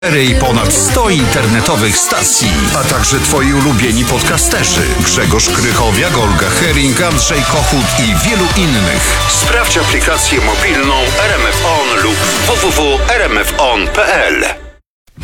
I ponad 100 internetowych stacji, a także twoi ulubieni podcasterzy Grzegorz Krychowiak, Olga Hering, Andrzej Kochut i wielu innych. Sprawdź aplikację mobilną RMF On lub www.rmfon.pl.